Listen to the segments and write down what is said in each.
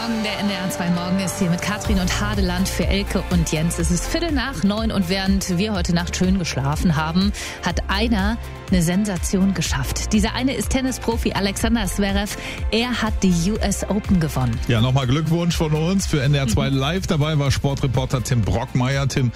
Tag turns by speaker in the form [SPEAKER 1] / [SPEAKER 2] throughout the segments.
[SPEAKER 1] Morgen, der NDR 2 Morgen ist hier mit Katrin und Hadeland für Elke und Jens. Es ist 8:45 und während wir heute Nacht schön geschlafen haben, hat einer eine Sensation geschafft. Dieser eine ist Tennisprofi Alexander Zverev. Er hat die US Open gewonnen.
[SPEAKER 2] Ja, nochmal Glückwunsch von uns für NDR 2 Live. Dabei war Sportreporter Tim Brockmeier. Tim,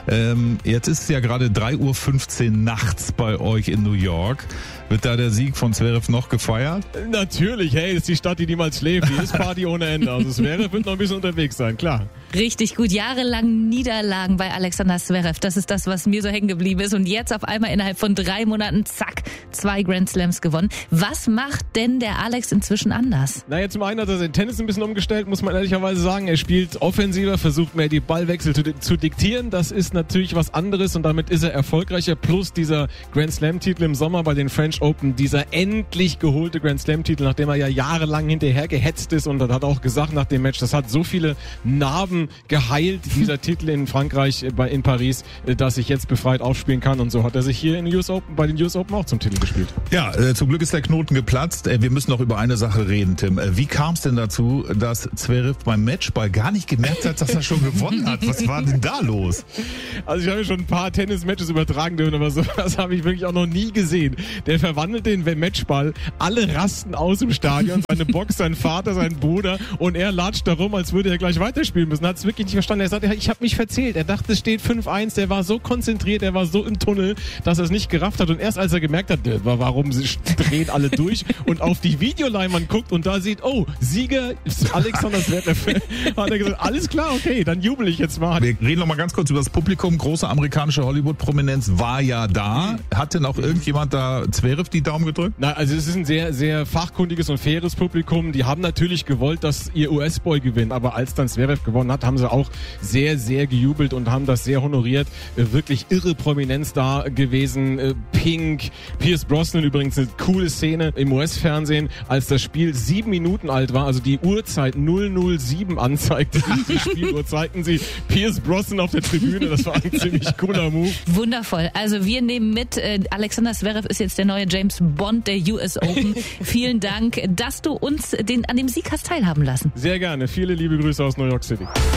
[SPEAKER 2] jetzt ist es ja gerade 3:15 Uhr nachts bei euch in New York. Wird da der Sieg von Zverev noch gefeiert?
[SPEAKER 3] Natürlich, hey, das ist die Stadt, die niemals schläft. Die ist Party ohne Ende. Also Zverev wird noch ein bisschen unterwegs sein, klar.
[SPEAKER 1] Richtig gut. Jahrelang Niederlagen bei Alexander Zverev. Das ist das, was mir so hängen geblieben ist. Und jetzt auf einmal innerhalb von 3 Monaten, zack, 2 Grand Slams gewonnen. Was macht denn der Alex inzwischen anders?
[SPEAKER 3] Naja, zum einen hat er sein Tennis ein bisschen umgestellt, muss man ehrlicherweise sagen. Er spielt offensiver, versucht mehr die Ballwechsel zu diktieren. Das ist natürlich was anderes und damit ist er erfolgreicher. Plus dieser Grand Slam-Titel im Sommer bei den French Open, dieser endlich geholte Grand Slam-Titel, nachdem er ja jahrelang hinterher gehetzt ist, und das hat er auch gesagt nach dem Match, das hat so viele Narben geheilt, dieser Titel in Frankreich, in Paris, dass ich jetzt befreit aufspielen kann, und so hat er sich hier in den US Open, bei den US Open auch zum Titel gespielt.
[SPEAKER 2] Ja, zum Glück ist der Knoten geplatzt. Wir müssen noch über eine Sache reden, Tim. Wie kam es denn dazu, dass Zverev beim Matchball gar nicht gemerkt hat, dass er schon gewonnen hat? Was war denn da los?
[SPEAKER 3] Also ich habe schon ein paar Tennis-Matches übertragen dürfen, aber sowas habe ich wirklich auch noch nie gesehen. Der verwandelt den Matchball, alle rasten aus im Stadion, seine Box, sein Vater, sein Bruder, und er latscht da rum, als würde er gleich weiterspielen müssen. Hat es wirklich nicht verstanden. Er sagt, ich habe mich verzählt. Er dachte, es steht 5-1. Der war so konzentriert, er war so im Tunnel, dass er es nicht gerafft hat. Und erst als er gemerkt hat, warum drehen alle durch, und auf die Videoleinwand guckt und da sieht, oh, Sieger ist Alexander Zverev, hat er gesagt, alles klar, okay, dann jubel ich jetzt mal.
[SPEAKER 2] Wir reden noch mal ganz kurz über das Publikum. Große amerikanische Hollywood-Prominenz war ja da. Hat denn auch irgendjemand da Zverev die Daumen gedrückt?
[SPEAKER 3] Na, also es ist ein sehr, sehr fachkundiges und faires Publikum. Die haben natürlich gewollt, dass ihr US-Boy gewinnt, aber als dann Zverev gewonnen hat, haben sie auch sehr, sehr gejubelt und haben das sehr honoriert. Wirklich irre Prominenz da gewesen. Pink, Pierce Brosnan, übrigens eine coole Szene im US-Fernsehen, als das Spiel 7 Minuten alt war, also die Uhrzeit 007 anzeigte, die Spieluhr, zeigten sie Pierce Brosnan auf der Tribüne. Das war ein ziemlich cooler Move.
[SPEAKER 1] Wundervoll. Also wir nehmen mit, Alexander Zverev ist jetzt der neue James Bond der US Open. Vielen Dank, dass du uns an dem Sieg hast teilhaben lassen.
[SPEAKER 3] Sehr gerne. Viele liebe Grüße aus New York City.